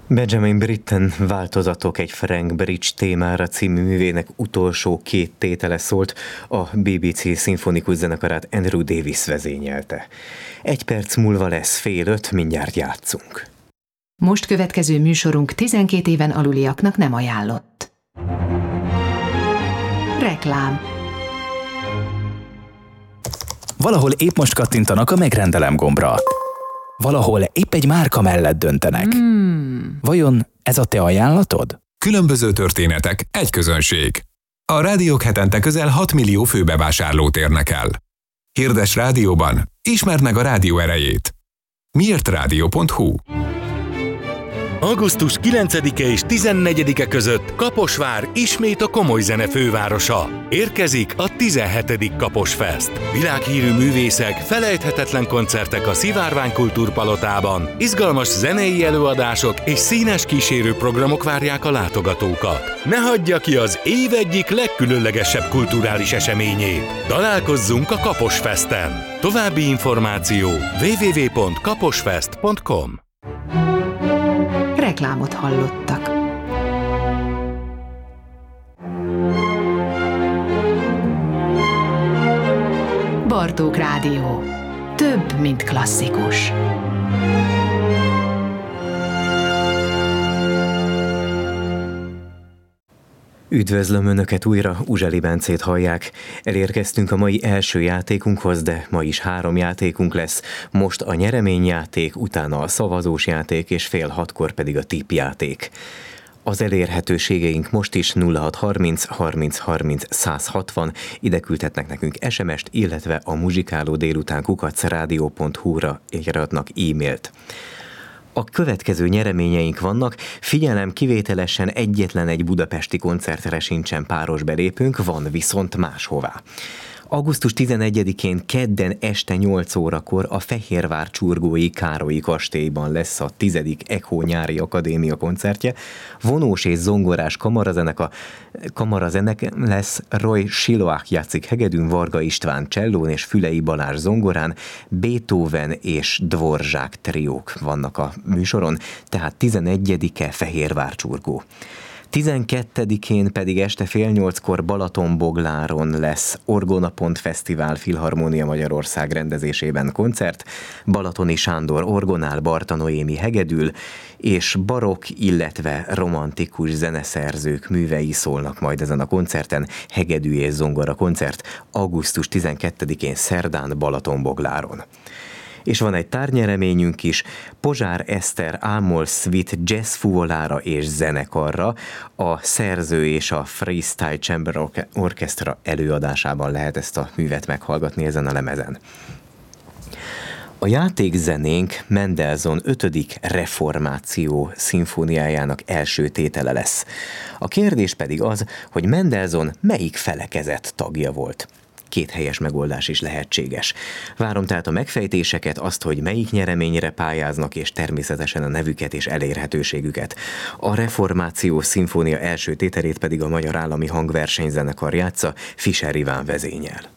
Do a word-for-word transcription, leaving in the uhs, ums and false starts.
Benjamin Britten változatok egy Frank Bridge témára című művének utolsó két tétele szólt, a bé bé cé szimfonikus zenekarát Andrew Davis vezényelte. Egy perc múlva lesz fél öt, mindjárt játszunk. Most következő műsorunk tizenkét éven aluliaknak nem ajánlott. Reklám. Valahol épp most kattintanak a megrendelem gombra. Valahol épp egy márka mellett döntenek. Hmm. Vajon ez a te ajánlatod? Különböző történetek, egy közönség. A rádiók hetente közel hat millió főbevásárlót érnek el. Hirdes rádióban, ismerd meg a rádió erejét. miért rádió pont hu. augusztus kilencedike és tizennegyedike között Kaposvár ismét a komoly zene fővárosa. Érkezik a tizenhetedik Kaposfest. Világhírű művészek, felejthetetlen koncertek a Szivárvány Kultúrpalotában, izgalmas zenei előadások és színes kísérőprogramok várják a látogatókat. Ne hagyja ki az év egyik legkülönlegesebb kulturális eseményét. Találkozzunk a Kaposfesten. További információ double-u double-u double-u pont kaposfest pont com. Reklámot hallottak. Bartók Rádió. Több, mint klasszikus. Üdvözlöm Önöket újra, Uzseli Bencét hallják. Elérkeztünk a mai első játékunkhoz, de ma is három játékunk lesz. Most a nyereményjáték, utána a szavazós játék, és fél hatkor pedig a tippjáték. Az elérhetőségeink most is nulla hat harminc harminc harminc száz hatvan, ide küldhetnek nekünk es em est, illetve a muzsikáló délután kukac rádió pont hu-ra írhatnak e-mailt. A következő nyereményeink vannak, figyelem, kivételesen egyetlen egy budapesti koncertre sincsen páros belépőnk, van viszont máshová. augusztus tizenegyedikén kedden este nyolc órakor a Fehérvár Csurgói Károlyi kastélyban lesz a tizedik Echo nyári akadémia koncertje. Vonós és zongorás kamarazeneka, kamarazenek lesz, Roy Siloach játszik hegedűn, Varga István csellón és Fülei Balázs zongorán, Beethoven és Dvorzsák triók vannak a műsoron, tehát tizenegyedike Fehérvár Csurgó. tizenkettedikén pedig este fél nyolckor Balatonbogláron lesz Orgona Pont Fesztivál Filharmónia Magyarország rendezésében koncert. Balatoni Sándor orgonál, Barta Noémi hegedül, és barokk, illetve romantikus zeneszerzők művei szólnak majd ezen a koncerten. Hegedű és zongora koncert augusztus tizenkettedikén szerdán Balatonbogláron. És van egy tárnyereményünk is, Pozsár Eszter Ámol Suite jazz fuvolára és zenekarra, a szerző és a Freestyle Chamber Orchestra előadásában lehet ezt a művet meghallgatni ezen a lemezen. A játékzenénk Mendelssohn ötödik reformáció szimfóniájának első tétele lesz. A kérdés pedig az, hogy Mendelssohn melyik felekezet tagja volt. Két helyes megoldás is lehetséges. Várom tehát a megfejtéseket, azt, hogy melyik nyereményre pályáznak, és természetesen a nevüket és elérhetőségüket. A Reformáció szimfónia első tételét pedig a Magyar Állami Hangversenyzenekar játsza, Fischer Iván vezényel.